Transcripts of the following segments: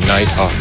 Nighthawk.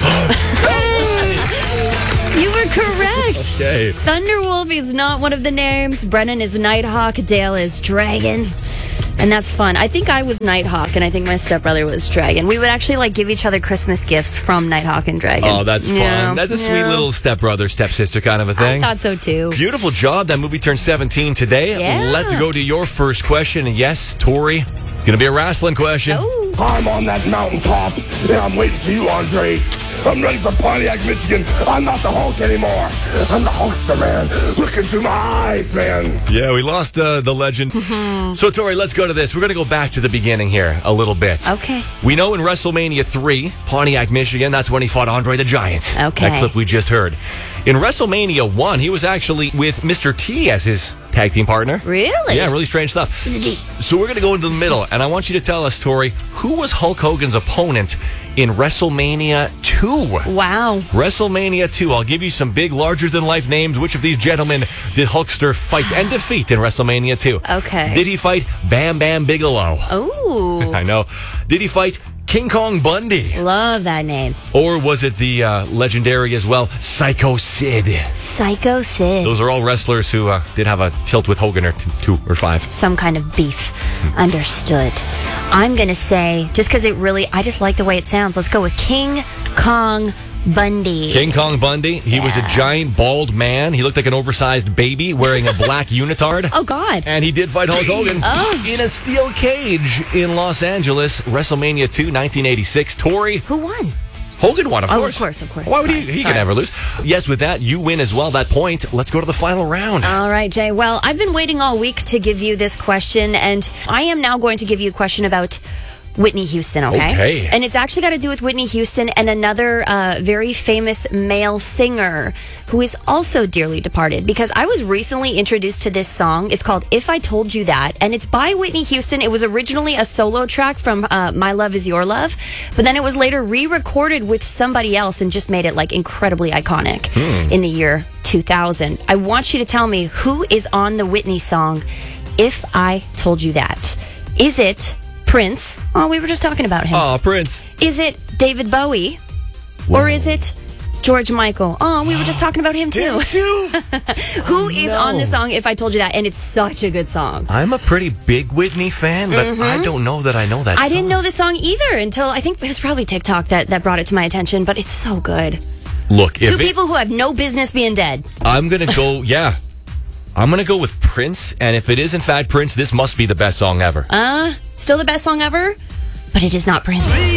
You were correct. Okay. Thunderwolf is not one of the names. Brennan is Nighthawk. Dale is Dragon. And that's fun. I think I was Nighthawk, and I think my stepbrother was Dragon. We would actually give each other Christmas gifts from Nighthawk and Dragon. Oh, that's fun. Yeah. That's a sweet little stepbrother, stepsister kind of a thing. I thought so too. Beautiful job. That movie turned 17 today. Yeah. Let's go to your first question. And yes, Tori, it's going to be a wrestling question. Oh. I'm on that mountaintop, and I'm waiting for you, Andre. I'm ready for Pontiac, Michigan. I'm not the Hulk anymore. I'm the Hulkster, man. Looking through my eyes, man. Yeah, we lost the legend. So, Tori, let's go to this. We're going to go back to the beginning here a little bit. Okay. We know in WrestleMania 3, Pontiac, Michigan, that's when he fought Andre the Giant. Okay. That clip we just heard. In WrestleMania 1, he was actually with Mr. T as his tag team partner. Really? Yeah, really strange stuff. So we're going to go into the middle, and I want you to tell us, Tori, who was Hulk Hogan's opponent in WrestleMania 2? Wow. WrestleMania 2. I'll give you some big, larger-than-life names. Which of these gentlemen did Hulkster fight and defeat in WrestleMania 2? Okay. Did he fight Bam Bam Bigelow? Oh. I know. Did he fight King Kong Bundy? Love that name. Or was it the legendary as well, Psycho Sid? Psycho Sid. Those are all wrestlers who did have a tilt with Hogan or 2 or 5. Some kind of beef. Understood. I'm going to say, just because I just like the way it sounds, let's go with King Kong Bundy. King Kong Bundy. He was a giant, bald man. He looked like an oversized baby wearing a black unitard. Oh, God. And he did fight Hulk Hogan in a steel cage in Los Angeles, WrestleMania 2, 1986. Tori? Who won? Hogan won, of course. Of course. Why would he can never lose. Yes, with that, you win as well, that point. Let's go to the final round. All right, Jay. Well, I've been waiting all week to give you this question, and I am now going to give you a question about Whitney Houston, okay? And it's actually got to do with Whitney Houston and another very famous male singer who is also dearly departed, because I was recently introduced to this song. It's called If I Told You That, and it's by Whitney Houston. It was originally a solo track from My Love Is Your Love, but then it was later re-recorded with somebody else and just made it incredibly iconic in the year 2000. I want you to tell me who is on the Whitney song If I Told You That. Is it Prince? Oh, we were just talking about him. Oh, Prince. Is it David Bowie? Whoa. Or is it George Michael? Oh, we were just talking about him too. Who is on the song If I Told You That? And it's such a good song. I'm a pretty big Whitney fan, but I don't know that I know that song. I didn't know the song either until I think it was probably TikTok that brought it to my attention, but it's so good. Look, Two people who have no business being dead. I'm going to go, I'm going to go with Prince, and if it is in fact Prince, this must be the best song ever. Still the best song ever, but it is not Prince.